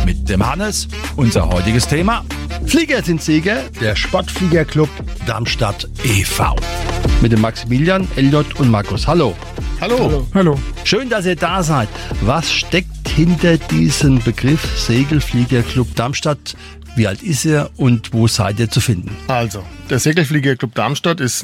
mit dem Hannes. Unser heutiges Thema: Flieger sind Sieger, der Sportfliegerclub Darmstadt e.V. Mit dem Maximilian, Elliot und Markus. Hallo. Hallo. Schön, dass ihr da seid. Was steckt hinter diesem Begriff Segelfliegerclub Darmstadt? Wie alt ist er und wo seid ihr zu finden? Also, der Segelfliegerclub Darmstadt ist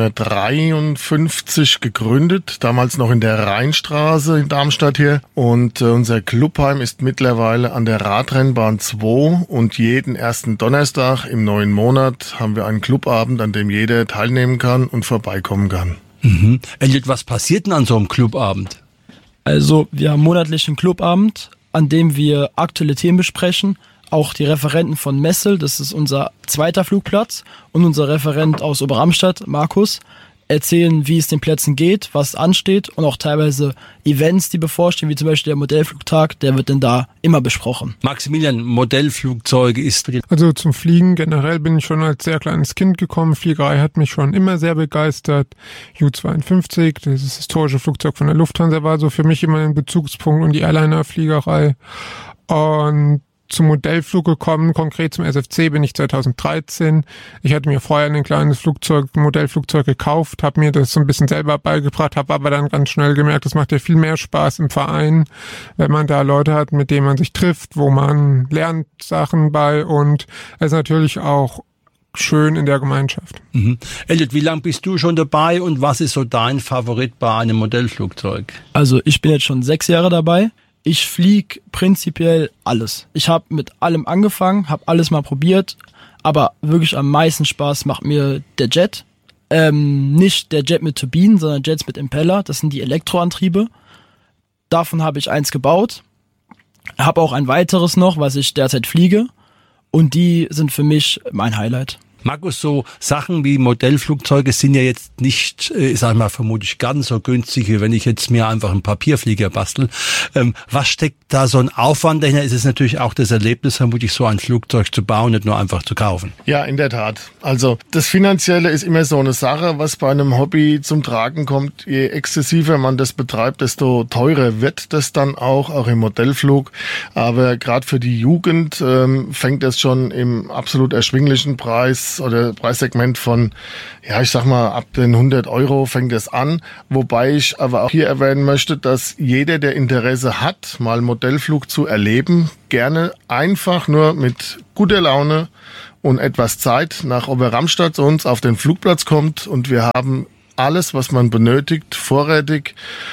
1953 gegründet, damals noch in der Rheinstraße in Darmstadt hier. Und unser Clubheim ist mittlerweile an der Radrennbahn 2 und jeden ersten Donnerstag im neuen Monat haben wir einen Clubabend, an dem jeder teilnehmen kann und vorbeikommen kann. Mhm. Elliot, was passiert denn an so einem Clubabend? Also, wir haben monatlich einen Clubabend, an dem wir aktuelle Themen besprechen. Auch die Referenten von Messel, das ist unser zweiter Flugplatz, und unser Referent aus Oberramstadt, Markus, erzählen, wie es den Plätzen geht, was ansteht und auch teilweise Events, die bevorstehen, wie zum Beispiel der Modellflugtag, der wird dann da immer besprochen. Maximilian, Modellflugzeuge ist... Also zum Fliegen generell bin ich schon als sehr kleines Kind gekommen. Fliegerei hat mich schon immer sehr begeistert. Ju-52, das historische Flugzeug von der Lufthansa, war so für mich immer ein Bezugspunkt, und die Airliner-Fliegerei. Und zum Modellflug gekommen, konkret zum SFC, bin ich 2013. Ich hatte mir vorher ein kleines Modellflugzeug gekauft, habe mir das so ein bisschen selber beigebracht, habe aber dann ganz schnell gemerkt, es macht ja viel mehr Spaß im Verein, wenn man da Leute hat, mit denen man sich trifft, wo man lernt Sachen bei, und es ist natürlich auch schön in der Gemeinschaft. Mhm. Elliot, wie lange bist du schon dabei und was ist so dein Favorit bei einem Modellflugzeug? Also ich bin jetzt schon 6 Jahre dabei. Ich fliege prinzipiell alles. Ich habe mit allem angefangen, habe alles mal probiert, aber wirklich am meisten Spaß macht mir der Jet. Nicht der Jet mit Turbinen, sondern Jets mit Impeller. Das sind die Elektroantriebe. Davon habe ich eins gebaut. Habe auch ein weiteres noch, was ich derzeit fliege. Und die sind für mich mein Highlight. Markus, so Sachen wie Modellflugzeuge sind ja jetzt nicht, sag ich mal, vermutlich ganz so günstig, wie wenn ich jetzt mir einfach einen Papierflieger bastel. Was steckt da so ein Aufwand dahinter? Ist es natürlich auch das Erlebnis, vermutlich so ein Flugzeug zu bauen, nicht nur einfach zu kaufen? Ja, in der Tat. Also das Finanzielle ist immer so eine Sache, was bei einem Hobby zum Tragen kommt. Je exzessiver man das betreibt, desto teurer wird das dann auch im Modellflug. Aber gerade für die Jugend fängt das schon im absolut erschwinglichen Preis oder Preissegment von, ja, ich sag mal, ab den 100 € fängt es an. Wobei ich aber auch hier erwähnen möchte, dass jeder, der Interesse hat, mal Modellflug zu erleben, gerne einfach nur mit guter Laune und etwas Zeit nach Oberramstadt zu uns auf den Flugplatz kommt, und wir haben alles, was man benötigt, vorrätig,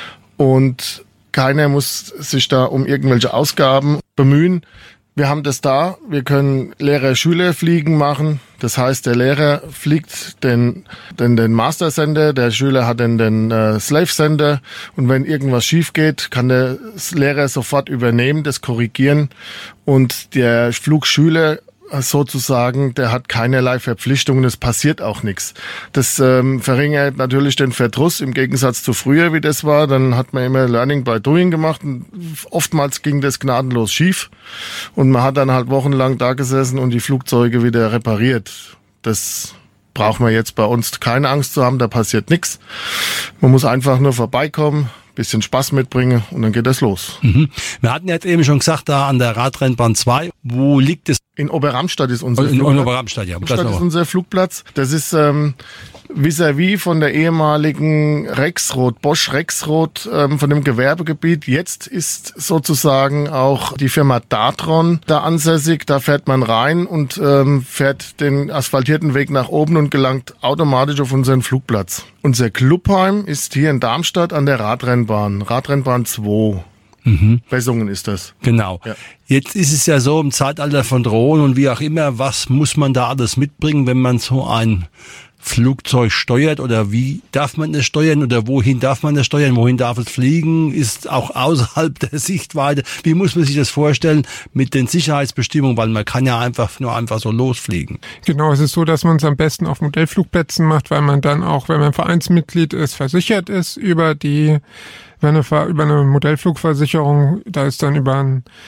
und keiner muss sich da um irgendwelche Ausgaben bemühen. Wir haben das da, wir können Lehrer-Schüler-Fliegen machen. Das heißt, der Lehrer fliegt den Master-Sender, der Schüler hat den Slave-Sender, und wenn irgendwas schief geht, kann der Lehrer sofort übernehmen, das korrigieren, und der Flugschüler sozusagen, der hat keinerlei Verpflichtungen, es passiert auch nichts. Das verringert natürlich den Verdruss im Gegensatz zu früher, wie das war. Dann hat man immer Learning by Doing gemacht, und oftmals ging das gnadenlos schief, und man hat dann halt wochenlang da gesessen und die Flugzeuge wieder repariert. Das braucht man jetzt bei uns keine Angst zu haben, da passiert nichts. Man muss einfach nur vorbeikommen, bisschen Spaß mitbringen, und dann geht das los. Mhm. Wir hatten jetzt eben schon gesagt, da an der Radrennbahn 2, wo liegt es? In Oberramstadt ist unser Flugplatz. In Oberramstadt, ja. Oberramstadt ist unser Flugplatz. Das ist vis-à-vis von der ehemaligen Bosch Rexroth, von dem Gewerbegebiet. Jetzt ist sozusagen auch die Firma Datron da ansässig. Da fährt man rein und fährt den asphaltierten Weg nach oben und gelangt automatisch auf unseren Flugplatz. Unser Clubheim ist hier in Darmstadt an der Radrennbahn 2. Wessungen ist das. Genau. Ja. Jetzt ist es ja so im Zeitalter von Drohnen und wie auch immer, was muss man da alles mitbringen, wenn man so ein Flugzeug steuert, oder wie darf man es steuern oder wohin darf man es steuern, wohin darf es fliegen, ist auch außerhalb der Sichtweite. Wie muss man sich das vorstellen mit den Sicherheitsbestimmungen, weil man kann ja einfach so losfliegen. Genau, es ist so, dass man es am besten auf Modellflugplätzen macht, weil man dann auch, wenn man Vereinsmitglied ist, versichert ist über eine Modellflugversicherung. Da ist dann über ein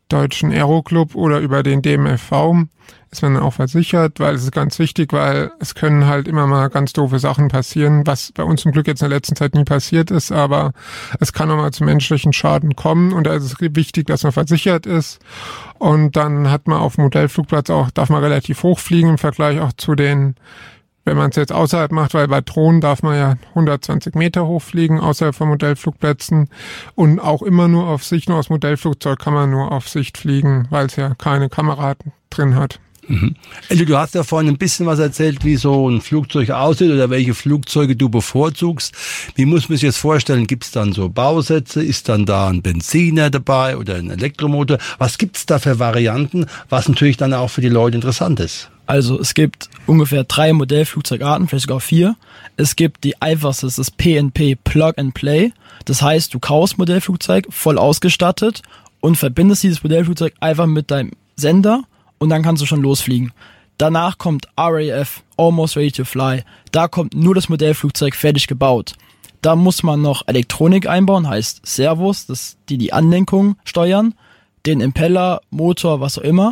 Deutschen Aeroclub oder über den DMFV ist man dann auch versichert, weil es ist ganz wichtig, weil es können halt immer mal ganz doofe Sachen passieren, was bei uns zum Glück jetzt in der letzten Zeit nie passiert ist, aber es kann auch mal zu menschlichen Schaden kommen und da ist es wichtig, dass man versichert ist und dann hat man auf dem Modellflugplatz auch, darf man relativ hoch fliegen im Vergleich auch zu den, wenn man es jetzt außerhalb macht, weil bei Drohnen darf man ja 120 Meter hochfliegen, außerhalb von Modellflugplätzen und auch immer nur auf Sicht, nur aus Modellflugzeug kann man nur auf Sicht fliegen, weil es ja keine Kamera drin hat. Mhm. Elli, du hast ja vorhin ein bisschen was erzählt, wie so ein Flugzeug aussieht oder welche Flugzeuge du bevorzugst. Wie muss man sich das vorstellen? Gibt es dann so Bausätze? Ist dann da ein Benziner dabei oder ein Elektromotor? Was gibt's da für Varianten, was natürlich dann auch für die Leute interessant ist? Also es gibt ungefähr 3 Modellflugzeugarten, vielleicht sogar 4. Es gibt die einfachste, das ist das PNP Plug and Play. Das heißt, du kaufst Modellflugzeug voll ausgestattet und verbindest dieses Modellflugzeug einfach mit deinem Sender und dann kannst du schon losfliegen. Danach kommt RAF, Almost Ready to Fly. Da kommt nur das Modellflugzeug fertig gebaut. Da muss man noch Elektronik einbauen, heißt Servos, die Anlenkung steuern, den Impeller, Motor, was auch immer,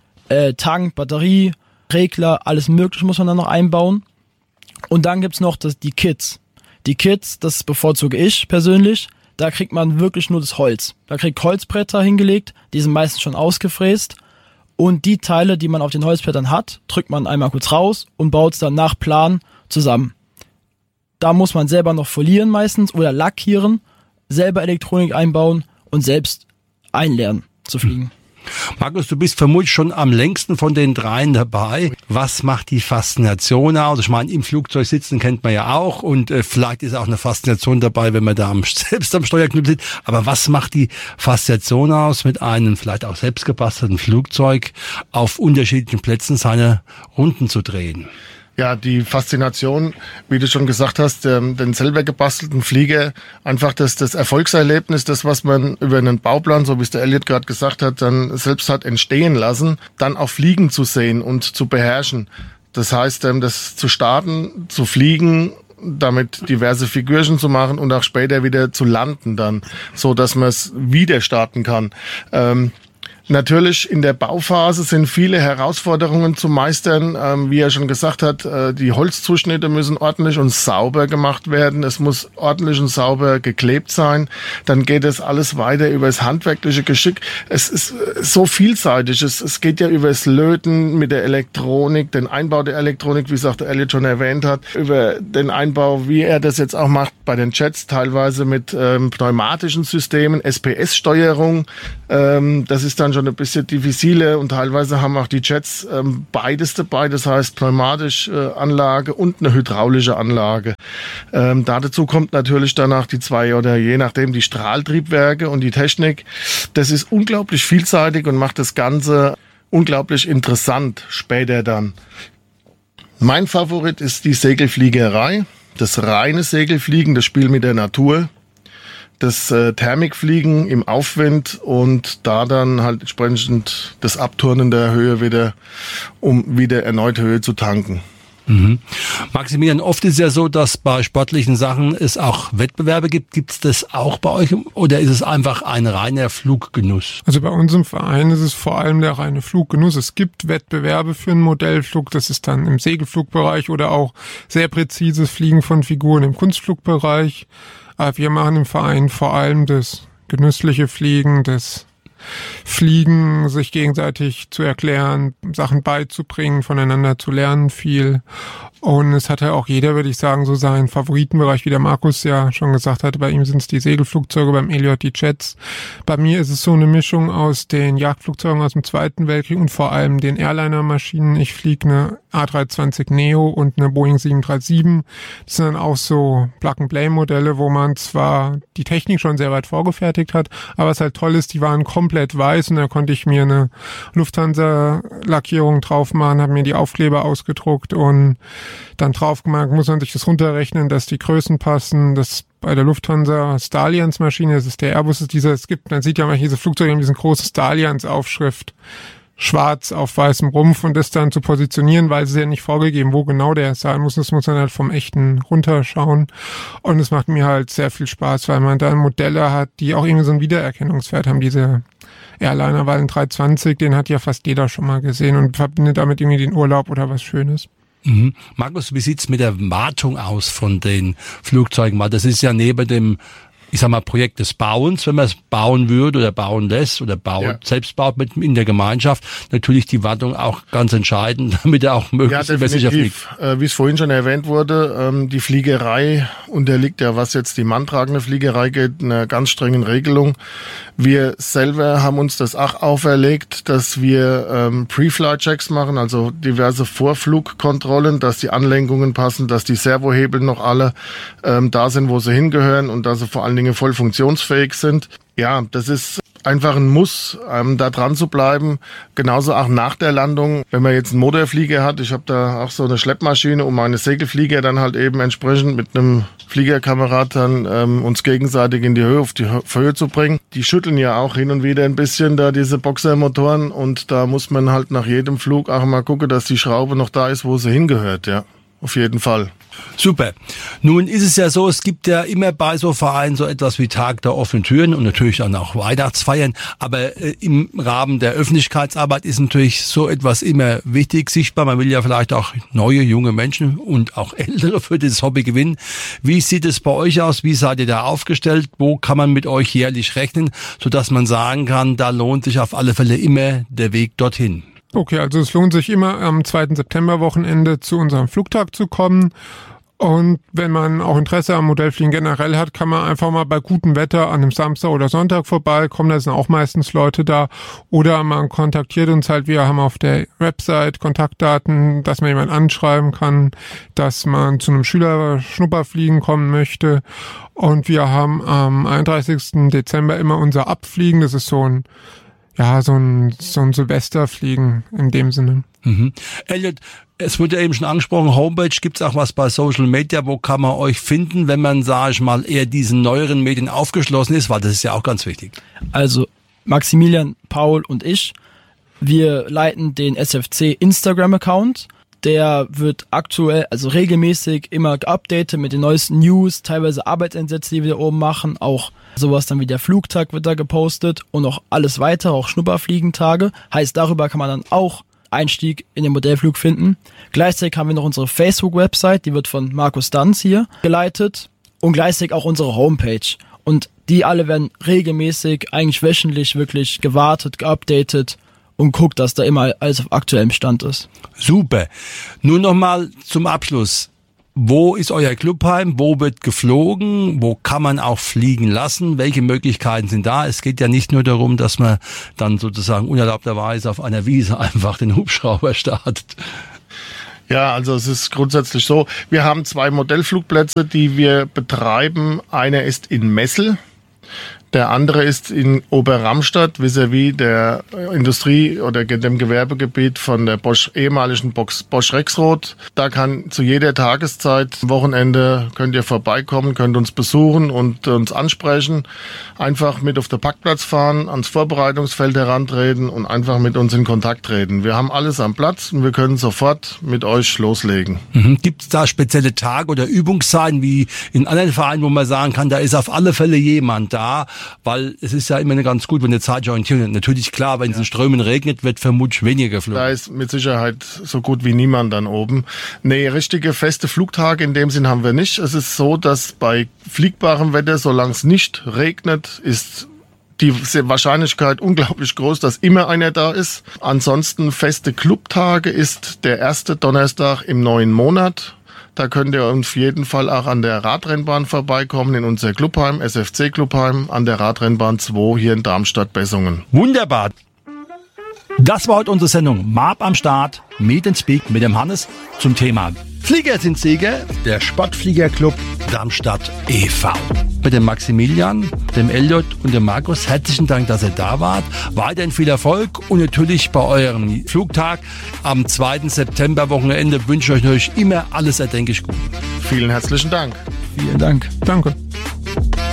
Tank, Batterie, Regler, alles mögliche muss man dann noch einbauen. Und dann gibt's noch die Kits. Die Kits, das bevorzuge ich persönlich, da kriegt man wirklich nur das Holz. Da kriegt Holzbretter hingelegt, die sind meistens schon ausgefräst. Und die Teile, die man auf den Holzbrettern hat, drückt man einmal kurz raus und baut es dann nach Plan zusammen. Da muss man selber noch folieren meistens oder lackieren, selber Elektronik einbauen und selbst einlernen zu fliegen. Markus, du bist vermutlich schon am längsten von den 3 dabei. Was macht die Faszination aus? Ich meine, im Flugzeug sitzen kennt man ja auch und vielleicht ist auch eine Faszination dabei, wenn man da selbst am Steuerknüppel sitzt. Aber was macht die Faszination aus, mit einem vielleicht auch selbst gebastelten Flugzeug auf unterschiedlichen Plätzen seine Runden zu drehen? Ja, die Faszination, wie du schon gesagt hast, den selber gebastelten Flieger, einfach das Erfolgserlebnis, das, was man über einen Bauplan, so wie es der Elliot gerade gesagt hat, dann selbst hat entstehen lassen, dann auch fliegen zu sehen und zu beherrschen. Das heißt, das zu starten, zu fliegen, damit diverse Figürchen zu machen und auch später wieder zu landen dann, so dass man es wieder starten kann. Natürlich in der Bauphase sind viele Herausforderungen zu meistern. Wie er schon gesagt hat, die Holzzuschnitte müssen ordentlich und sauber gemacht werden. Es muss ordentlich und sauber geklebt sein. Dann geht es alles weiter über das handwerkliche Geschick. Es ist so vielseitig. Es geht ja über das Löten mit der Elektronik, den Einbau der Elektronik, wie es auch der Elliot schon erwähnt hat, über den Einbau, wie er das jetzt auch macht bei den Jets, teilweise mit pneumatischen Systemen, SPS-Steuerung. Das ist dann schon ein bisschen diffizile und teilweise haben auch die Jets beides dabei, das heißt pneumatische Anlage und eine hydraulische Anlage. Dazu kommt natürlich danach die 2 oder je nachdem die Strahltriebwerke und die Technik. Das ist unglaublich vielseitig und macht das Ganze unglaublich interessant später dann. Mein Favorit ist die Segelfliegerei, das reine Segelfliegen, das Spiel mit der Natur. Das Thermikfliegen im Aufwind und da dann halt entsprechend das Abturnen der Höhe wieder, um wieder erneut Höhe zu tanken. Mhm. Maximilian, oft ist ja so, dass bei sportlichen Sachen es auch Wettbewerbe gibt. Gibt es das auch bei euch oder ist es einfach ein reiner Fluggenuss? Also bei uns im Verein ist es vor allem der reine Fluggenuss. Es gibt Wettbewerbe für einen Modellflug, das ist dann im Segelflugbereich oder auch sehr präzises Fliegen von Figuren im Kunstflugbereich. Aber wir machen im Verein vor allem das genüssliche Fliegen, das Fliegen, sich gegenseitig zu erklären, Sachen beizubringen, voneinander zu lernen viel. Und es hat ja auch jeder, würde ich sagen, so seinen Favoritenbereich, wie der Markus ja schon gesagt hatte. Bei ihm sind es die Segelflugzeuge, beim Elliot die Jets. Bei mir ist es so eine Mischung aus den Jagdflugzeugen aus dem Zweiten Weltkrieg und vor allem den Airliner-Maschinen. Ich fliege eine A320 Neo und eine Boeing 737. Das sind dann auch so Plug-and-Play-Modelle, wo man zwar die Technik schon sehr weit vorgefertigt hat, aber was halt toll ist, die waren komplett weiß und da konnte ich mir eine Lufthansa-Lackierung drauf machen, habe mir die Aufkleber ausgedruckt und dann drauf gemacht, muss man sich das runterrechnen, dass die Größen passen, das bei der Lufthansa Stallions-Maschine, das ist der Airbus, man sieht ja manchmal diese Flugzeuge mit diesen großen Stallions-Aufschrift. schwarz auf weißem Rumpf und das dann zu positionieren, weil es ist ja nicht vorgegeben, wo genau der sein muss. Das muss man halt vom echten runterschauen. Und es macht mir halt sehr viel Spaß, weil man da Modelle hat, die auch irgendwie so einen Wiedererkennungswert haben, diese Airliner, weil ein 320, den hat ja fast jeder schon mal gesehen und verbindet damit irgendwie den Urlaub oder was Schönes. Mhm. Markus, wie sieht's mit der Wartung aus von den Flugzeugen? Weil das ist ja neben dem, ich sag mal, Projekt des Bauens, wenn man es bauen würde oder bauen lässt oder selbst baut in der Gemeinschaft, natürlich die Wartung auch ganz entscheidend, damit er auch möglichst sicher fliegt. Wie es vorhin schon erwähnt wurde, die Fliegerei unterliegt ja, was jetzt die manntragende Fliegerei geht, einer ganz strengen Regelung. Wir selber haben uns das auch auferlegt, dass wir Pre-Flight-Checks machen, also diverse Vorflugkontrollen, dass die Anlenkungen passen, dass die Servohebel noch alle da sind, wo sie hingehören und dass sie vor allen Dingen voll funktionsfähig sind. Ja, das ist einfach ein Muss, da dran zu bleiben. Genauso auch nach der Landung, wenn man jetzt einen Motorflieger hat. Ich habe da auch so eine Schleppmaschine, um meine Segelflieger dann halt eben entsprechend mit einem Fliegerkamerad dann uns gegenseitig in die Höhe, auf die Höhe zu bringen. Die schütteln ja auch hin und wieder ein bisschen da diese Boxermotoren und da muss man halt nach jedem Flug auch mal gucken, dass die Schraube noch da ist, wo sie hingehört, ja. Auf jeden Fall. Super. Nun ist es ja so, es gibt ja immer bei so Vereinen so etwas wie Tag der offenen Türen und natürlich dann auch Weihnachtsfeiern. Aber im Rahmen der Öffentlichkeitsarbeit ist natürlich so etwas immer wichtig, sichtbar. Man will ja vielleicht auch neue, junge Menschen und auch Ältere für dieses Hobby gewinnen. Wie sieht es bei euch aus? Wie seid ihr da aufgestellt? Wo kann man mit euch jährlich rechnen, sodass man sagen kann, da lohnt sich auf alle Fälle immer der Weg dorthin? Okay, also es lohnt sich immer am 2. September-Wochenende zu unserem Flugtag zu kommen. Und wenn man auch Interesse am Modellfliegen generell hat, kann man einfach mal bei gutem Wetter an einem Samstag oder Sonntag vorbeikommen. Da sind auch meistens Leute da. Oder man kontaktiert uns halt. Wir haben auf der Website Kontaktdaten, dass man jemanden anschreiben kann, dass man zu einem Schülerschnupperfliegen kommen möchte. Und wir haben am 31. Dezember immer unser Abfliegen. Das ist so ein Silvesterfliegen in dem Sinne. Mhm. Elliot, es wurde ja eben schon angesprochen, Homepage, gibt's auch was bei Social Media, wo kann man euch finden, wenn man, sage ich mal, eher diesen neueren Medien aufgeschlossen ist, weil das ist ja auch ganz wichtig. Also Maximilian, Paul und ich, wir leiten den SFC Instagram-Account. Der wird aktuell, also regelmäßig immer geupdatet mit den neuesten News, teilweise Arbeitseinsätze, die wir da oben machen, auch sowas dann wie der Flugtag wird da gepostet und auch alles weitere, auch Schnupperfliegentage. Heißt, darüber kann man dann auch Einstieg in den Modellflug finden. Gleichzeitig haben wir noch unsere Facebook-Website, die wird von Markus Danz hier geleitet und gleichzeitig auch unsere Homepage. Und die alle werden regelmäßig, eigentlich wöchentlich wirklich gewartet, geupdatet und guckt, dass da immer alles auf aktuellem Stand ist. Super. Nun nochmal zum Abschluss. Wo ist euer Clubheim? Wo wird geflogen? Wo kann man auch fliegen lassen? Welche Möglichkeiten sind da? Es geht ja nicht nur darum, dass man dann sozusagen unerlaubterweise auf einer Wiese einfach den Hubschrauber startet. Ja, also es ist grundsätzlich so, wir haben 2 Modellflugplätze, die wir betreiben. Einer ist in Messel. Der andere ist in Oberramstadt, vis-à-vis der Industrie- oder dem Gewerbegebiet von der ehemaligen Bosch Rexroth. Da kann zu jeder Tageszeit, Wochenende, könnt ihr vorbeikommen, könnt uns besuchen und uns ansprechen. Einfach mit auf den Parkplatz fahren, ans Vorbereitungsfeld herantreten und einfach mit uns in Kontakt treten. Wir haben alles am Platz und wir können sofort mit euch loslegen. Gibt es da spezielle Tage oder Übungszeiten wie in anderen Vereinen, wo man sagen kann, da ist auf alle Fälle jemand da? Weil es ist ja immer ganz gut, wenn eine Zeitorientierung ist. Natürlich klar, wenn es in Strömen regnet, wird vermutlich weniger geflogen. Da ist mit Sicherheit so gut wie niemand dann oben. Nee, richtige feste Flugtage in dem Sinn haben wir nicht. Es ist so, dass bei fliegbarem Wetter, solange es nicht regnet, ist die Wahrscheinlichkeit unglaublich groß, dass immer einer da ist. Ansonsten feste Clubtage ist der erste Donnerstag im neuen Monat. Da könnt ihr auf jeden Fall auch an der Radrennbahn vorbeikommen, in unser Clubheim, SFC Clubheim, an der Radrennbahn 2 hier in Darmstadt-Bessungen. Wunderbar. Das war heute unsere Sendung Marb am Start, Meet and Speak mit dem Hannes zum Thema Flieger sind Sieger, der Sportfliegerclub Darmstadt e.V. Mit dem Maximilian, dem Elliot und dem Markus herzlichen Dank, dass ihr da wart. Weiterhin viel Erfolg und natürlich bei eurem Flugtag am 2. September-Wochenende wünsche ich euch immer alles erdenklich gut. Vielen herzlichen Dank. Vielen Dank. Danke.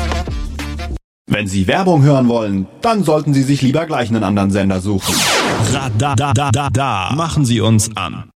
Wenn Sie Werbung hören wollen, dann sollten Sie sich lieber gleich einen anderen Sender suchen. Da machen Sie uns an.